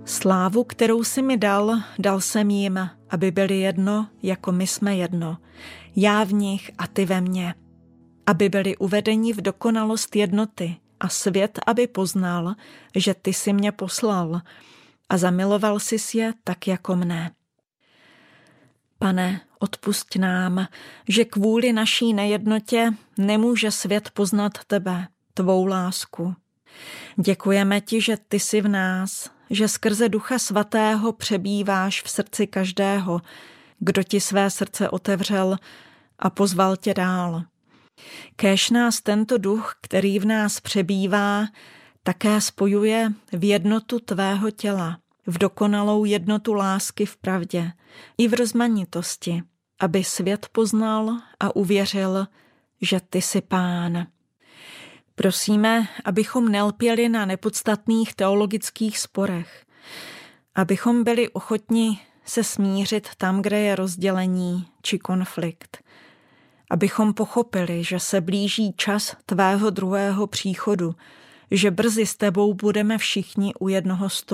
Slávu, kterou jsi mi dal, dal jsem jim, aby byli jedno, jako my jsme jedno. Já v nich a ty ve mně. Aby byli uvedeni v dokonalost jednoty a svět, aby poznal, že ty jsi mě poslal a zamiloval jsi je tak jako mne. Pane, odpusť nám, že kvůli naší nejednotě nemůže svět poznat tebe, tvou lásku. Děkujeme ti, že ty jsi v nás, že skrze Ducha Svatého přebýváš v srdci každého, kdo ti své srdce otevřel a pozval tě dál. Kéž nás tento duch, který v nás přebývá, také spojuje v jednotu tvého těla, v dokonalou jednotu lásky v pravdě i v rozmanitosti, aby svět poznal a uvěřil, že ty jsi Pán. Prosíme, abychom nelpěli na nepodstatných teologických sporech, abychom byli ochotni se smířit tam, kde je rozdělení či konflikt, abychom pochopili, že se blíží čas tvého druhého příchodu, že brzy s tebou budeme všichni u jednoho stolu.